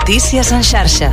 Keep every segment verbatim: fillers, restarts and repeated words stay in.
Notícies en xarxa.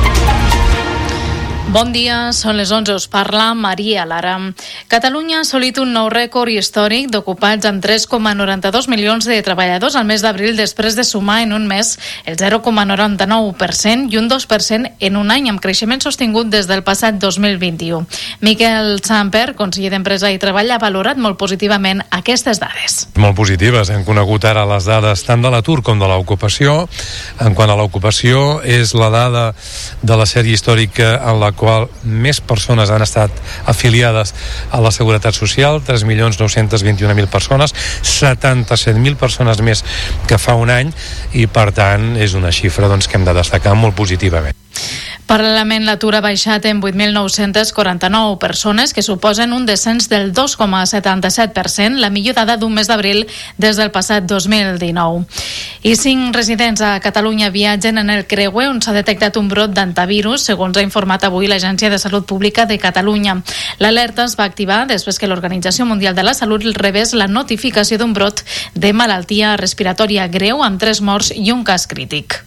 Bon dia, són les onze, us parla Maria Lara. Catalunya ha assolit un nou rècord històric d'ocupats amb tres coma noranta-dos milions de treballadors al mes d'abril després de sumar en un mes el zero coma noranta-nou per cent i un dos per cent en un any, amb creixement sostingut des del passat dos mil vint-i-u. Miquel Samper, conseller d'Empresa i Treball, ha valorat molt positivament aquestes dades. Molt positives. Hem conegut ara les dades tant de l'atur com de l'ocupació. En quant a l'ocupació, és la dada de la sèrie històrica en la qual més persones han estat afiliades a la Seguretat Social, tres milions nou-cents vint-i-un mil persones, setanta-set mil persones més que fa un any, i per tant és una xifra doncs, que hem de destacar molt positivament. Paral·lelament, l'atur ha baixat en vuit mil nou-cents quaranta-nou persones, que suposen un descens del dos coma setanta-set per cent, la millor dada d'un mes d'abril des del passat dos mil dinou. I cinc residents a Catalunya viatgen en el creuer on s'ha detectat un brot d'antivirus, segons ha informat avui l'Agència de Salut Pública de Catalunya. L'alerta es va activar després que l'Organització Mundial de la Salut rebés la notificació d'un brot de malaltia respiratòria greu amb tres morts i un cas crític.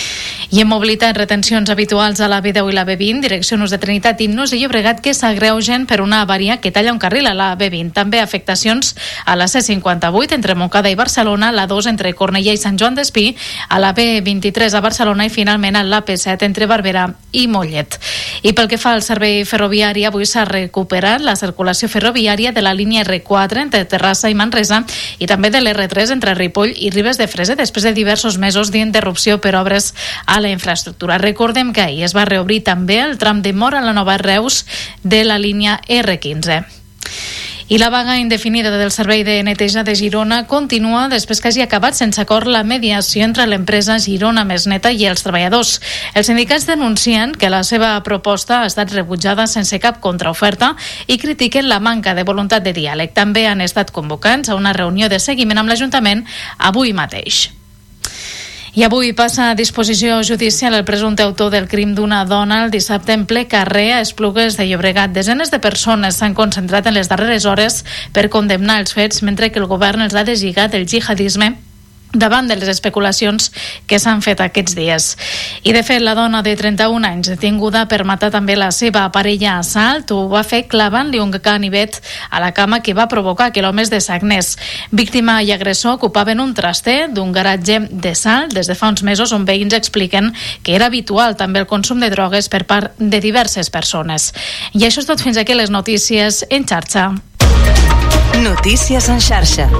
I en mobilitat, retencions habituals a la B deu i la B vint, direcció Nus de Trinitat i Nus de Llobregat, que s'agreugen per una avaria que talla un carril a la B vint. També afectacions a la C cinquanta-vuit entre Montcada i Barcelona, la dos entre Cornellà i Sant Joan d'Espí, a la B vint-i-tres a Barcelona i finalment a l'A P set entre Barberà i Mollet. I pel que fa al servei ferroviari, avui s'ha recuperat la circulació ferroviària de la línia R quatre entre Terrassa i Manresa i també de l'R tres entre Ripoll i Ribes de Freser després de diversos mesos d'interrupció per obres a la infraestructura. Recordem que ahir es va reobrir també el tram de Móra a la Nova Reus de la línia R quinze. I la vaga indefinida del Servei de Neteja de Girona continua després que hagi acabat sense acord la mediació entre l'empresa Girona Més Neta i els treballadors. Els sindicats denuncien que la seva proposta ha estat rebutjada sense cap contraoferta i critiquen la manca de voluntat de diàleg. També han estat convocats a una reunió de seguiment amb l'Ajuntament avui mateix. I avui passa a disposició judicial el presumpte autor del crim d'una dona el dissabte en ple carrer a Esplugues de Llobregat. Desenes de persones s'han concentrat en les darreres hores per condemnar els fets, mentre que el govern els ha deslligat el jihadisme davant de les especulacions que s'han fet aquests dies. I de fet, la dona de trenta-un anys detinguda per matar també la seva parella a Salt ho va fer clavant-li un ganivet a la cama que va provocar que l'home es desagnés. Víctima i agressor ocupaven un traster d'un garatge de Salt des de fa uns mesos, on veïns expliquen que era habitual també el consum de drogues per part de diverses persones. I això és tot fins aquí les notícies en xarxa. Notícies en xarxa.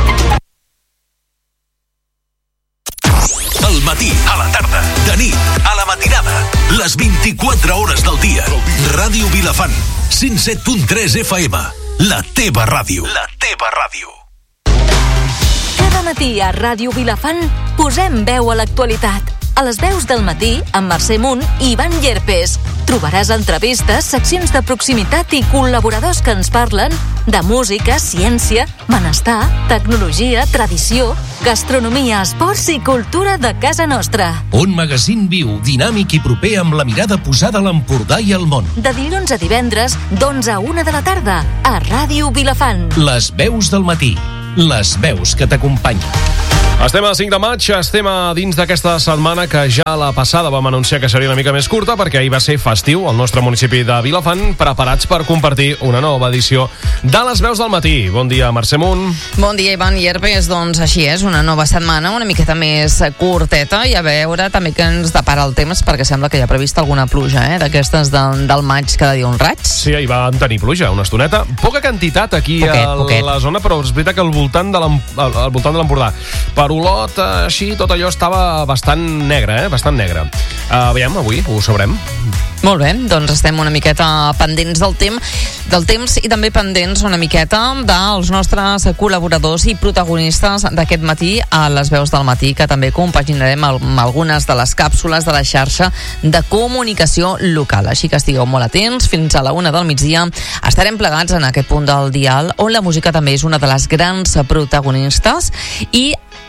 Al matí, a la tarda, de nit, a la matinada, les vint-i-quatre hores del dia. Ràdio Vilafant, cent set punt tres F M, la teva ràdio. La teva ràdio. Cada matí a Ràdio Vilafant posem veu a l'actualitat. A les veus del matí, amb Mercè Munt i Ivan Llerpes. Trobaràs entrevistes, seccions de proximitat i col·laboradors que ens parlen de música, ciència, benestar, tecnologia, tradició, gastronomia, esports i cultura de casa nostra. Un magazín viu, dinàmic i proper amb la mirada posada a l'Empordà i al món. De dilluns a divendres, d'onze a una de la tarda, a Ràdio Vilafant. Les veus del matí. Les veus que t'acompanyen. Estem a cinc de maig, estem a dins d'aquesta setmana que ja la passada vam anunciar que seria una mica més curta perquè ahir va ser festiu al nostre municipi de Vilafant, preparats per compartir una nova edició de les veus del matí. Bon dia, Mercè Munt. Bon dia, Ivan Llerpes. Doncs així és, una nova setmana, una miqueta més curteta, i a veure també que ens depara el temps, perquè sembla que hi ha previst alguna pluja, eh, d'aquestes del, del maig que de dir un raig. Sí, ahir vam tenir pluja, una estoneta. Poca quantitat aquí poquet, a poquet. la zona, però és veritat que al voltant de l'Empordà, per Olot, així, tot allò estava bastant negre, eh? Bastant negre. Uh, veiem, avui ho sabrem. Molt bé, doncs estem una miqueta pendents del temps, del temps i també pendents una miqueta dels nostres col·laboradors i protagonistes d'aquest matí a les veus del matí, que també compaginarem amb algunes de les càpsules de la xarxa de comunicació local. Així que estigueu molt atents, fins a la una del migdia estarem plegats en aquest punt del dial, on la música també és una de les grans protagonistes, i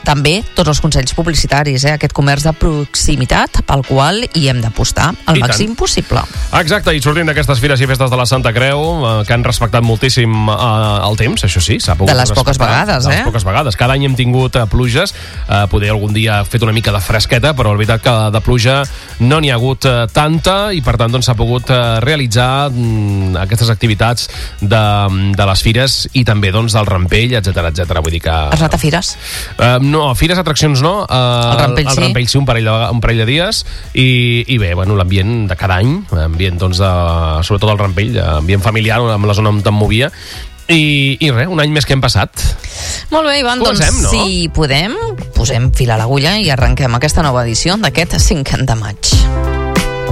també tots els consells publicitaris, eh? Aquest comerç de proximitat pel qual hi hem d'apostar al I màxim tant. possible. Exacte, i sortint d'aquestes fires i festes de la Santa Creu, eh, que han respectat moltíssim eh, el temps, això sí, s'ha pogut De les poques respectar. vegades, de les eh? poques vegades. Cada any hem tingut eh, pluges, eh, poder algun dia ha fet una mica de fresqueta, però la veritat que de pluja no n'hi ha hagut eh, tanta, i per tant doncs, s'ha pogut eh, realitzar mm, aquestes activitats de, de les fires i també doncs, del rampell, etcètera, etcètera. Vull dir que... Has anat a fires? Uh, no, fires, atraccions no. Uh, el rampell, el, sí. el rampell sí, un parell de, un parell de dies. I, i bé, bueno, l'ambient de cada any, ambient, doncs, de, sobretot el rampell, ambient familiar, amb la zona on te'n movia. I, I res, un any més que hem passat. Molt bé, Ivan, Comencem, doncs no? si podem, posem fil a l'agulla i arrenquem aquesta nova edició d'aquest cinc de maig.